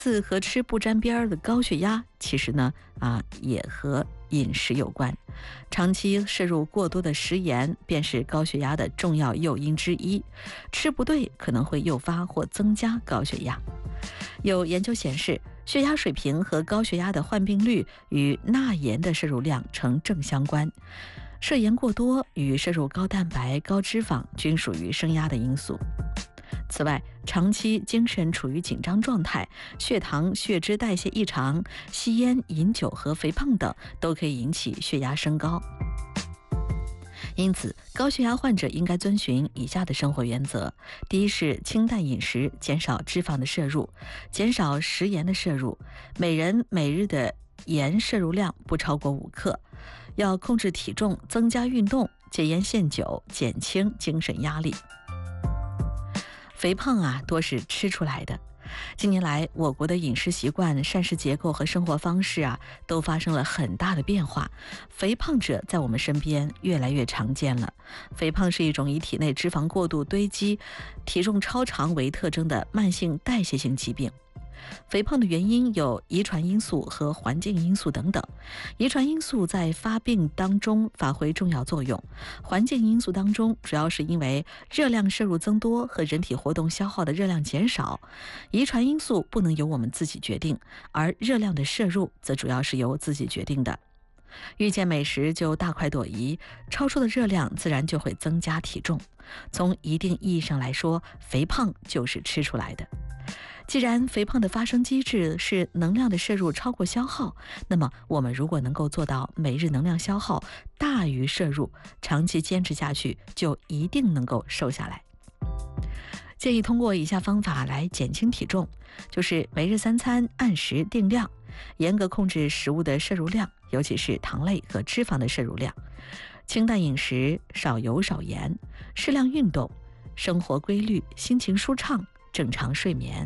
和吃不沾边儿的高血压，其实呢也和饮食有关。长期摄入过多的食盐，便是高血压的重要诱因之一。吃不对可能会诱发或增加高血压。有研究显示，血压水平和高血压的患病率与钠盐的摄入量呈正相关。摄盐过多与摄入高蛋白、高脂肪均属于升压的因素。此外，长期精神处于紧张状态、血糖、血脂代谢异常、吸烟、饮酒和肥胖等，都可以引起血压升高。因此，高血压患者应该遵循以下的生活原则：第一是清淡饮食，减少脂肪的摄入，减少食盐的摄入，每人每日的盐摄入量不超过5克，要控制体重，增加运动，戒烟限酒，减轻精神压力。肥胖多是吃出来的。近年来，我国的饮食习惯、膳食结构和生活方式都发生了很大的变化。肥胖者在我们身边越来越常见了。肥胖是一种以体内脂肪过度堆积、体重超常为特征的慢性代谢性疾病。肥胖的原因有遗传因素和环境因素等等。遗传因素在发病当中发挥重要作用，环境因素当中主要是因为热量摄入增多和人体活动消耗的热量减少。遗传因素不能由我们自己决定，而热量的摄入则主要是由自己决定的。遇见美食就大快朵颐，超出的热量自然就会增加体重。从一定意义上来说，肥胖就是吃出来的。既然肥胖的发生机制是能量的摄入超过消耗，那么我们如果能够做到每日能量消耗大于摄入，长期坚持下去，就一定能够瘦下来。建议通过以下方法来减轻体重，就是每日3餐按时定量，严格控制食物的摄入量，尤其是糖类和脂肪的摄入量，清淡饮食，少油少盐，适量运动，生活规律，心情舒畅，正常睡眠。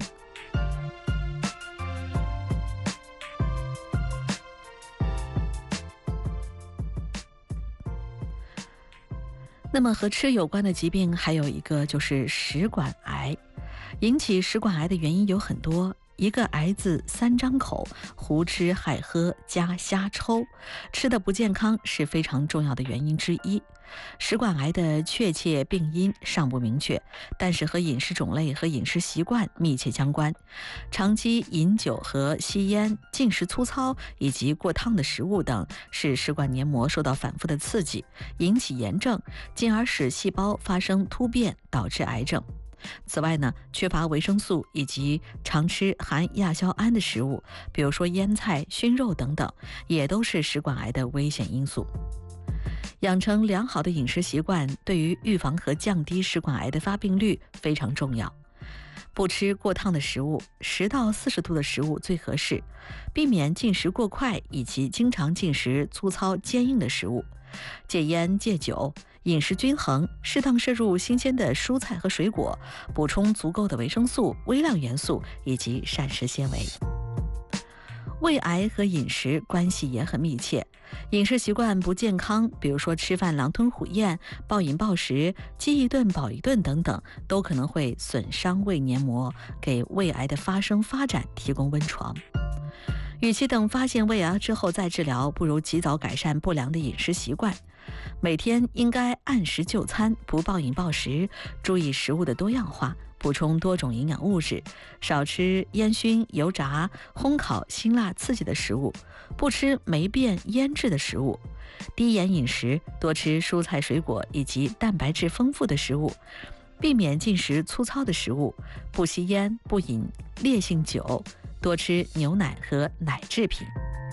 那么和吃有关的疾病还有一个就是食管癌。引起食管癌的原因有很多，一个癌字3张口，胡吃海喝加瞎抽，吃的不健康是非常重要的原因之一。食管癌的确切病因尚不明确，但是和饮食种类和饮食习惯密切相关。长期饮酒和吸烟、进食粗糙以及过烫的食物等，使食管黏膜受到反复的刺激，引起炎症，进而使细胞发生突变，导致癌症。此外呢，缺乏维生素以及常吃含亚硝胺的食物，比如说腌菜、熏肉等等，也都是食管癌的危险因素。养成良好的饮食习惯，对于预防和降低食管癌的发病率非常重要。不吃过烫的食物，10到40度的食物最合适，避免进食过快以及经常进食粗糙坚硬的食物，戒烟戒酒，饮食均衡，适当摄入新鲜的蔬菜和水果，补充足够的维生素、微量元素以及膳食纤维。胃癌和饮食关系也很密切，饮食习惯不健康，比如说吃饭狼吞虎咽、暴饮暴食、饥一顿饱一顿等等，都可能会损伤胃黏膜，给胃癌的发生发展提供温床。与其等发现胃癌之后再治疗，不如及早改善不良的饮食习惯。每天应该按时就餐，不暴饮暴食，注意食物的多样化，补充多种营养物质，少吃烟熏、油炸、烘烤、辛辣刺激的食物，不吃霉变腌制的食物，低盐饮食，多吃蔬菜水果以及蛋白质丰富的食物，避免进食粗糙的食物，不吸烟，不饮烈性酒，多吃牛奶和奶制品。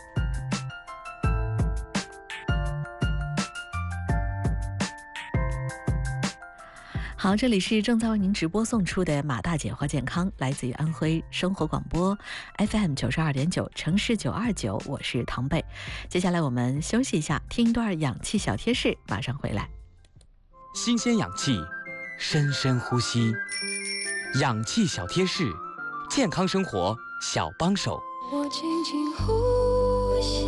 好，这里是正在为您直播送出的马大姐话健康，来自于安徽生活广播 FM 92.9城市929，我是唐贝。接下来我们休息一下，听一段氧气小贴士，马上回来。 新鲜氧气，深深呼吸，氧气小贴士，健康生活小帮手。 我轻轻呼吸。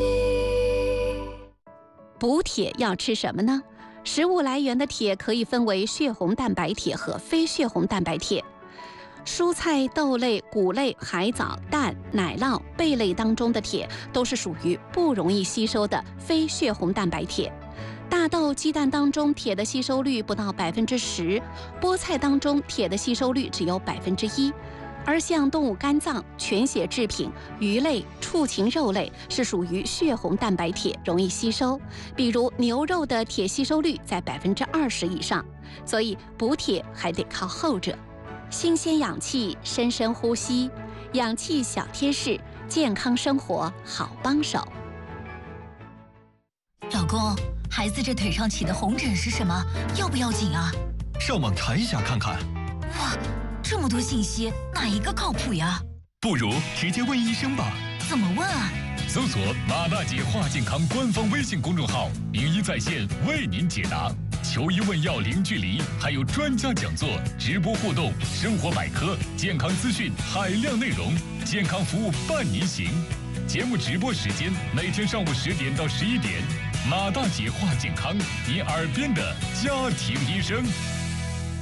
补铁要吃什么呢？食物来源的铁可以分为血红蛋白铁和非血红蛋白铁。 蔬菜、豆类、谷类、海藻、蛋、奶酪、贝类当中的铁都是属于不容易吸收的非血红蛋白铁。大豆、鸡蛋当中铁的吸收率不到10%，菠菜当中铁的吸收率只有1%。而像动物肝脏、全血制品、鱼类、畜禽肉类是属于血红蛋白铁，容易吸收。比如牛肉的铁吸收率在20%以上，所以补铁还得靠后者。新鲜氧气，深深呼吸，氧气小贴士，健康生活好帮手。 老公，孩子这腿上起的红疹是什么？要不要紧啊？ 上网查一下看看。 哇，这么多信息，哪一个靠谱呀？ 不如直接问医生吧。 怎么问啊？ 搜索马大姐话健康官方微信公众号，名医在线为您解答，求医问药零距离，还有专家讲座、直播互动、生活百科、健康资讯海量内容，健康服务伴您行。节目直播时间每天上午10点到11点，马大姐话健康，你耳边的家庭医生。